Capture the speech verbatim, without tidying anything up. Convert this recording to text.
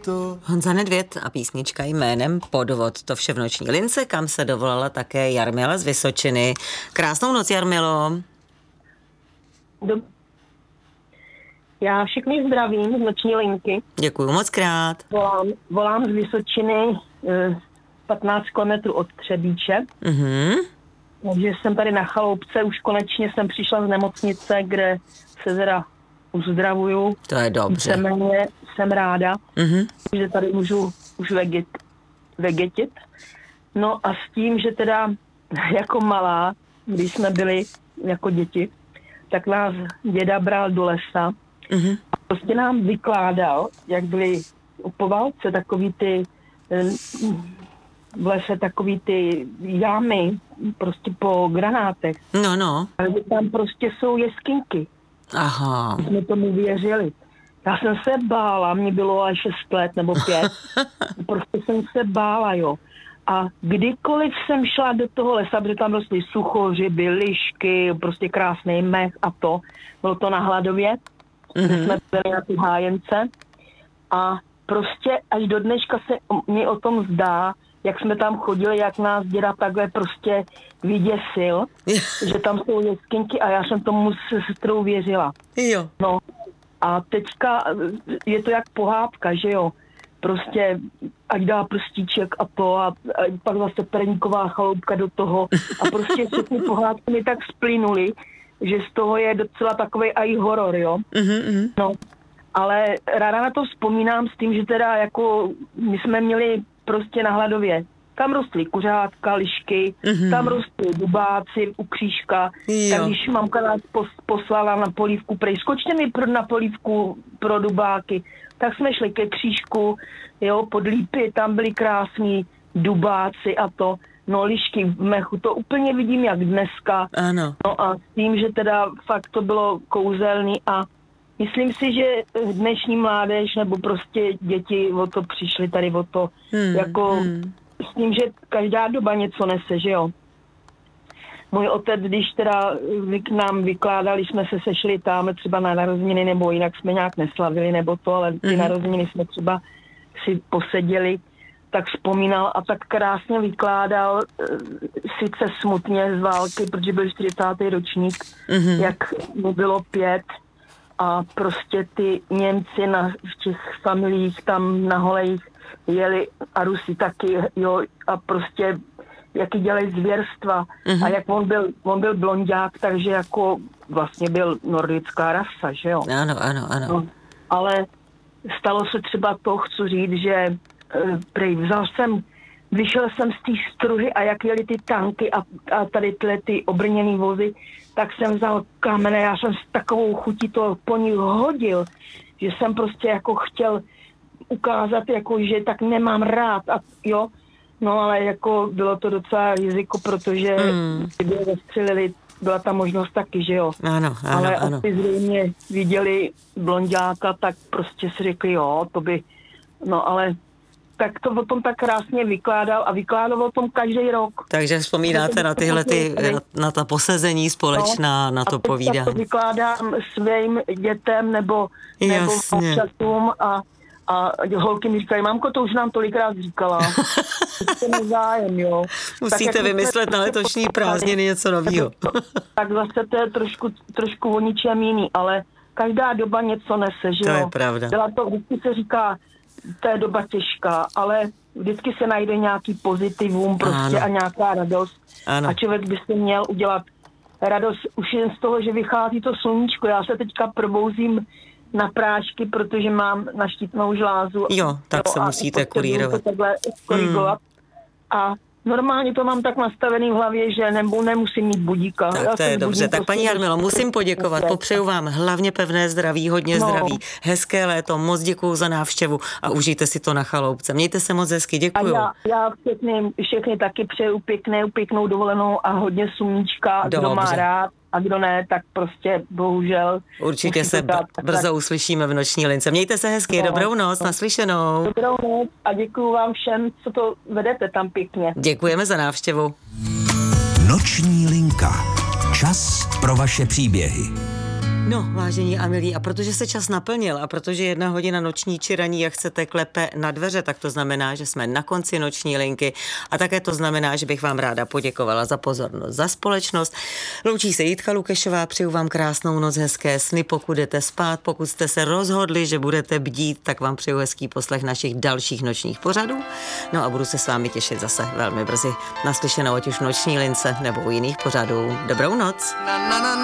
to. Honza Nedvěd a písnička jménem Podvod. To vše v noční lince, kam se dovolala také Jarmila z Vysočiny. Krásnou noc, Jarmilo. Dob- Já všechny zdravím z noční linky. Děkuju moc krát. Volám, volám z Vysočiny eh, patnáct kilometrů od Třebíče. Mhm. Takže jsem tady na chaloupce, už konečně jsem přišla z nemocnice, kde se teda uzdravuju. To je dobře. Jsem, jsem ráda, Mhm. že tady můžu už veget, vegetit. No a s tím, že teda jako malá, když jsme byli jako děti, tak nás děda bral do lesa. Mhm. A prostě nám vykládal, jak byly po válce takový ty v lese takový ty jámy prostě po granátech. No, no. Ale tam prostě jsou jeskyňky. Aha. Jsme tomu věřili. Já jsem se bála, mě bylo až šest let nebo pět. Prostě jsem se bála, jo. A kdykoliv jsem šla do toho lesa, protože tam rostly suchořiby, lišky, prostě krásný mech a to. Bylo to na Hladově, mm-hmm. kde jsme byli na ty hájence. A prostě až do dneška se mi o tom zdá, jak jsme tam chodili, jak nás děda takhle prostě vyděsil, že tam jsou jeskyňky a já jsem tomu se sestrou věřila. Jo. No a teďka je to jak pohádka, že jo. Prostě ať dá prstíček a to a, a pak zase perníková chaloupka do toho a prostě všechny pohádky mi tak splynuly, že z toho je docela takovej aj horor, jo. Mm-hmm. No, ale ráda na to vzpomínám s tím, že teda jako my jsme měli prostě na Hladově. Tam rostly kuřátka, lišky, mm-hmm. tam rostly dubáci u křížka. Jo. Tak když mamka nás poslala na polívku, prej skočte mi pro, na polívku pro dubáky, tak jsme šli ke křížku, jo, pod lípy, tam byly krásní dubáci a to, no lišky v mechu, to úplně vidím jak dneska. Ano. No a s tím, že teda fakt to bylo kouzelný a myslím si, že dnešní mládež nebo prostě děti o to přišly tady o to, hmm, jako hmm. s tím, že každá doba něco nese, že jo. Můj otec, když teda k nám vykládal, když jsme se sešli tam třeba na narozeniny, nebo jinak jsme nějak neslavili, nebo to, ale ty hmm. narozeniny jsme třeba si poseděli, tak vzpomínal a tak krásně vykládal, sice smutně z války, protože byl čtyřicátý ročník, hmm. jak mu bylo pět, a prostě ty Němci na, v těch familiích tam na Holejích jeli a Rusi taky, jo, a prostě jaký dělají zvěrstva. Uh-huh. A jak on byl, on byl blonďák, takže jako vlastně byl nordická rasa, že jo. Ano, ano, ano. No, ale stalo se třeba to, chci říct, že prej, vzal jsem, vyšel jsem z té struhy a jak jeli ty tanky a, a tady tyhle ty obrněný vozy, tak jsem vzal kamene, já jsem s takovou chutí to po ní hodil, že jsem prostě jako chtěl ukázat, jako, že tak nemám rád a jo, no ale jako bylo to docela riziko, protože mm. kdyby zastřelili, byla ta možnost taky, že jo. Ano, ano, ale ano. asi zřejmě viděli blonďáka, tak prostě si řekli, jo, to by, no ale tak to o tom tak krásně vykládal a vykládal o tom každý rok. Takže vzpomínáte na tyhle ty, na ta posezení společná, no, na to povídání. A to vykládám svým dětem nebo, nebo občasům a, a holky mi říkají, mamko, to už nám tolikrát říkala. To je nezájem, jo. Musíte tak, vymyslet na letošní prázdniny něco novýho. Tak zase to je trošku, trošku o ničem jiný, ale každá doba něco nese, že to jo. To je pravda. Byla to, vždycky se říká, to je doba těžká, ale vždycky se najde nějaký pozitivum prostě ano. a nějaká radost. Ano. A člověk by si měl udělat radost už jen z toho, že vychází to sluníčko. Já se teďka probouzím na prášky, protože mám na štítnou žlázu. Jo, tak jo, se musíte kurírovat. korigovat. Hmm. A normálně to mám tak nastavený v hlavě, že nebo nemusím mít budíka. Tak Já to je dobře. Tak paní Jarmilo, musím poděkovat. Popřeju vám hlavně pevné zdraví, hodně no. zdraví, hezké léto, moc děkuju za návštěvu a užijte si to na chaloupce. Mějte se moc hezky, děkuju. A já, já všechny, všechny taky přeju pěkné, pěknou dovolenou a hodně sluníčka, kdo má rád. A kdo ne, tak prostě bohužel. Určitě se dát, brzo tak... uslyšíme v noční lince. Mějte se hezky, no, dobrou noc, no. naslyšenou. Dobrou noc a děkuju vám všem, co to vedete tam pěkně. Děkujeme za návštěvu. Noční linka. Čas pro vaše příběhy. No, vážení a milí, a protože se čas naplnil a protože jedna hodina noční či raní, jak chcete, klepe na dveře, tak to znamená, že jsme na konci noční linky a také to znamená, že bych vám ráda poděkovala za pozornost, za společnost. Loučí se Jitka Lukešová, přeju vám krásnou noc, hezké sny, pokud jdete spát, pokud jste se rozhodli, že budete bdít, tak vám přeju hezký poslech našich dalších nočních pořadů. No a budu se s vámi těšit zase velmi brzy naslyšenou, ať už v noční lince nebo u jiných pořadů. Dobrou noc.